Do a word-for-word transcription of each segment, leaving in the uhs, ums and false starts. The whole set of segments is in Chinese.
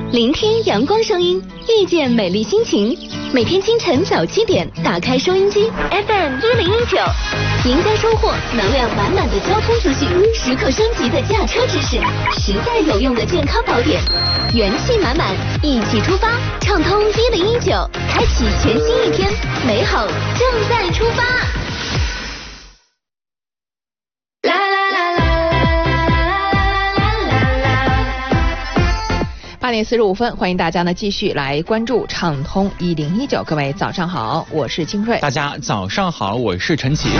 聆听阳光声音，遇见美丽心情。每天清晨早七点，打开收音机 F M 一零一九，赢家收获能量满满的交通资讯，时刻升级的驾车知识，实在有用的健康宝典，元气满满，一起出发，畅通一零一九，开启全新一天，美好正在出发。 八点四十五分，欢迎大家呢继续来关注畅通一零一九。各位早上好，我是金瑞。 大家早上好，我是陈启。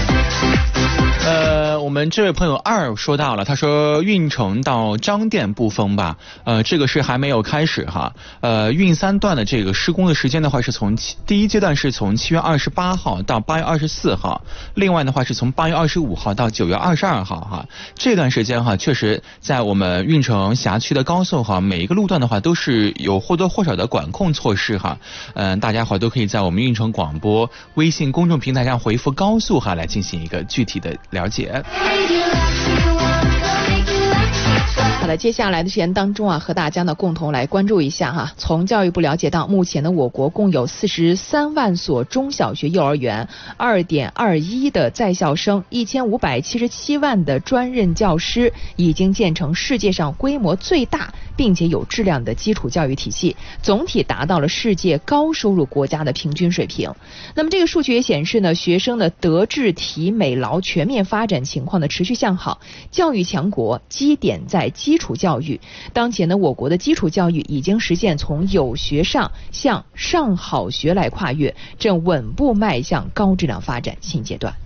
呃，我们这位朋友二说到了，他说运城到张店不封吧，呃，这个是还没有开始哈。呃，运三段的这个施工的时间的话，是从第一阶段是从七月二十八号到八月二十四号，另外的话是从八月二十五号到九月二十二号哈。这段时间哈，确实在我们运城辖区的高速哈，每一个路段的话都是有或多或少的管控措施哈。嗯、呃，大家伙都可以在我们运城广播微信公众平台上回复高速哈来进行一个具体的了解。 好的，接下来的时间当中啊，和大家呢共同来关注一下哈。从教育部了解到，目前呢我国共有四十三万所中小学、幼儿园，二点二一的在校生，一千五百七十七万的专任教师，已经建成世界上规模最大并且有质量的基础教育体系，总体达到了世界高收入国家的平均水平。那么这个数据也显示呢，学生的德智体美劳全面发展情况的持续向好，教育强国基点在基础教育。当前呢，我国的基础教育已经实现从有学上向上好学来跨越，正稳步迈向高质量发展新阶段。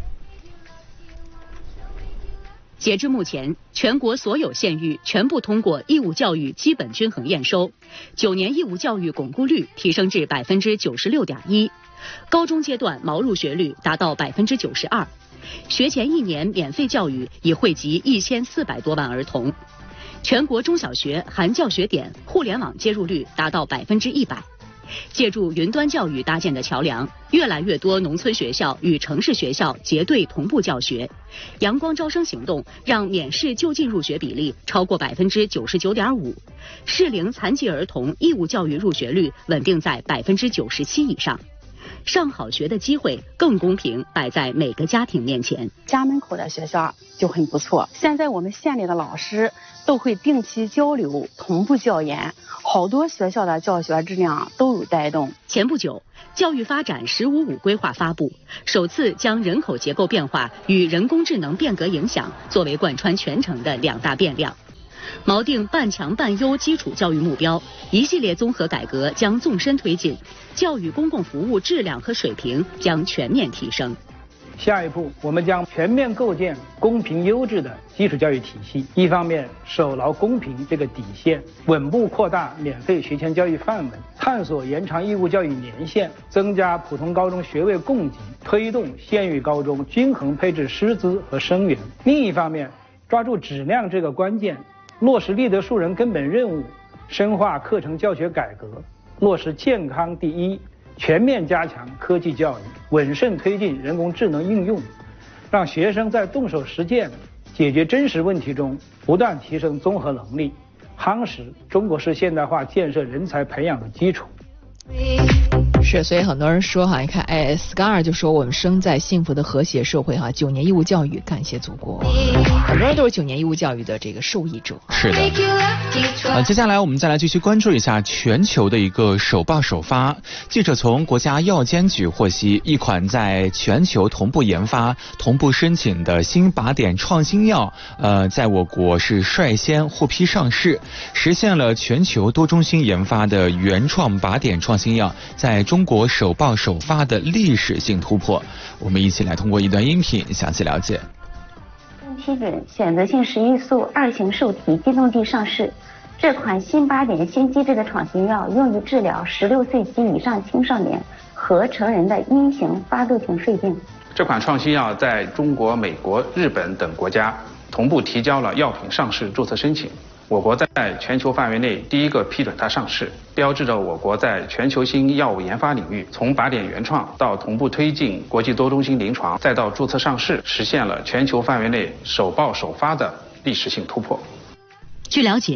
截至目前，全国所有县域全部通过义务教育基本均衡验收，九年义务教育巩固率提升至百分之九十六点一，高中阶段毛入学率达到百分之九十二，学前一年免费教育已惠及一千四百多万儿童，全国中小学含教学点互联网接入率达到百分之一百。借助云端教育搭建的桥梁，越来越多农村学校与城市学校结对同步教学。阳光招生行动让免试就近入学比例超过百分之九十九点五，适龄残疾儿童义务教育入学率稳定在百分之九十七以上。上好学的机会更公平摆在每个家庭面前。 家门口的学校就很不错，现在我们县里的老师都会定期交流，同步教研，好多学校的教学质量都有带动。 前不久，教育发展“十五五”规划发布，首次将人口结构变化与人工智能变革影响作为贯穿全程的两大变量。锚定半强半优基础教育目标，一系列综合改革将纵深推进，教育公共服务质量和水平将全面提升。 下一步，我们将全面构建公平优质的基础教育体系，一方面守牢公平这个底线，稳步扩大免费学前教育范围，探索延长义务教育年限，增加普通高中学位供给，推动县域高中均衡配置师资和生源。另一方面，抓住质量这个关键，落实立德树人根本任务，深化课程教学改革，落实健康第一，全面加强科技教育，稳慎推进人工智能应用，让学生在动手实践、解决真实问题中不断提升综合能力，夯实中国式现代化建设人才培养的基础。 是，所以很多人说哈，你看，哎 ，Scar 就说我们生在幸福的和谐社会哈，九年义务教育，感谢祖国。很多人都是九年义务教育的这个受益者。 是的。呃，接下来我们再来继续关注一下全球的一个首报首发。记者从国家药监局获悉，一款在全球同步研发、同步申请的新靶点创新药，呃，在我国是率先获批上市，实现了全球多中心研发的原创靶点创新药在中国首报首发的历史性突破。我们一起来通过一段音频详细了解。 批准选择性食欲素二型受体激动剂上市。这款新靶点新机制的创新药用于治疗十六岁及以上青少年和成人的一型发作性睡病。 这款创新药在中国、美国、日本等国家同步提交了药品上市注册申请。我国在全球范围内第一个批准它上市，标志着我国在全球新药物研发领域，从靶点原创到同步推进国际多中心临床，再到注册上市，实现了全球范围内首报首发的历史性突破。 据了解，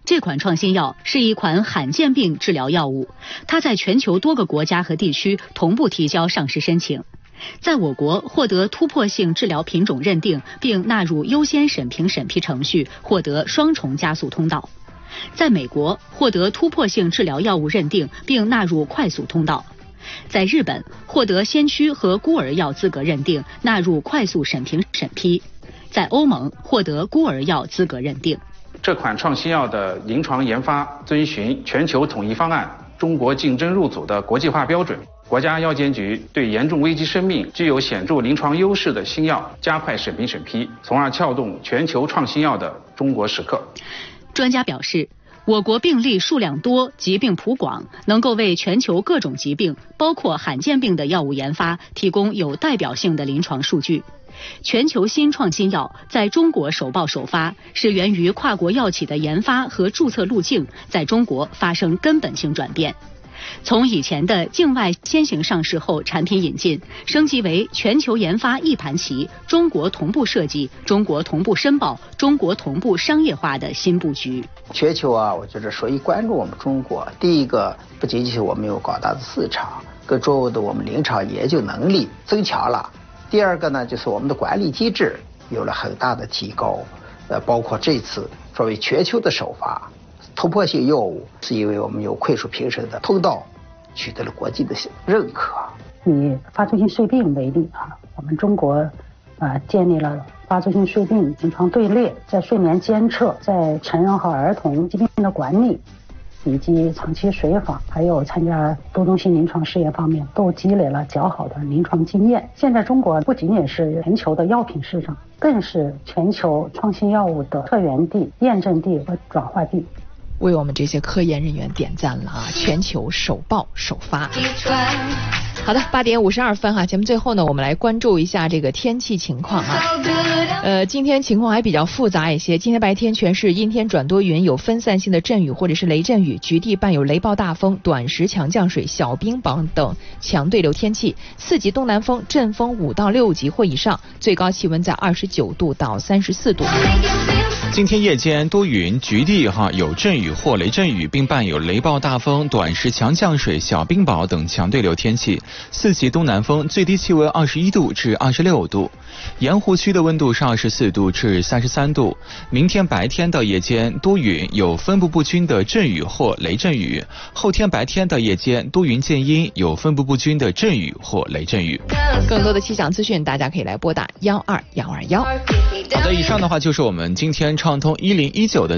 这款创新药是一款罕见病治疗药物，它在全球多个国家和地区同步提交上市申请。在我国获得突破性治疗品种认定并纳入优先审评审批程序，获得双重加速通道。在美国获得突破性治疗药物认定并纳入快速通道。在日本获得先驱和孤儿药资格认定，纳入快速审评审批。在欧盟获得孤儿药资格认定。 这款创新药的临床研发遵循全球统一方案中国竞争入组的国际化标准。国家药监局对严重危及生命、具有显著临床优势的新药加快审评审批，从而撬动全球创新药的中国时刻。 专家表示，我国病例数量多，疾病谱广，能够为全球各种疾病，包括罕见病的药物研发提供有代表性的临床数据。全球新创新药在中国首报首发，是源于跨国药企的研发和注册路径在中国发生根本性转变。从以前的境外先行上市后产品引进，升级为全球研发一盘棋，中国同步设计、中国同步申报、中国同步商业化的新布局。 全球啊，我觉得所以关注我们中国，第一个不仅仅是我们有广大的市场，更重要的我们临床研究能力增强了。第二个呢，就是我们的管理机制有了很大的提高，呃，包括这次作为全球的首发突破性药物，是因为我们有快速评审的通道取得了国际的认可。 以发作性睡病为例啊，我们中国啊、呃、建立了发作性睡病临床队列，在睡眠监测、在成人和儿童疾病的管理，以及长期随访，还有参加多中心临床试验方面，都积累了较好的临床经验。现在中国不仅仅是全球的药品市场，更是全球创新药物的策源地、验证地和转化地。 为我们这些科研人员点赞了啊！全球首报首发。好的，八点五十二分哈，节目最后呢，我们来关注一下这个天气情况啊。呃，今天情况还比较复杂一些。今天白天全是阴天转多云，有分散性的阵雨或者是雷阵雨，局地伴有雷暴大风、短时强降水、小冰雹等强对流天气。四级东南风，阵风五到六级或以上，最高气温在二十九度到三十四度。 今天夜间多云，局地哈有阵雨或雷阵雨，并伴有雷暴大风、短时强降水、小冰雹等强对流天气。四级东南风，最低气温二十一度至二十六度。盐湖区的温度是二十四度至三十三度。明天白天到夜间多云，有分布不均的阵雨或雷阵雨。后天白天到夜间多云见阴，有分布不均的阵雨或雷阵雨。 更多的气象资讯，大家可以来拨打幺二幺二幺。 好的，以上的话就是我们今天畅通一零一九的